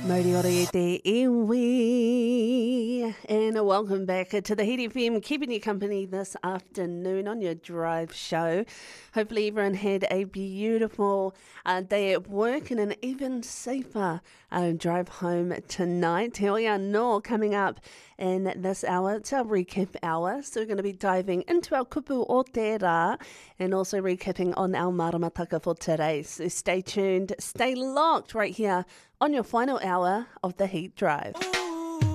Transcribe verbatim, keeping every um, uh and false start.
Moriori e te iwi. And welcome back to the Heat F M, keeping you company this afternoon on your drive show. Hopefully everyone had a beautiful uh, day at work and an even safer uh, drive home tonight. Here we are, no, coming up in this hour. It's our recap hour, so we're going to be diving into our kupu o te rā and also recapping on our maramataka for today. So stay tuned, stay locked right here on your final hour of the Heat Drive.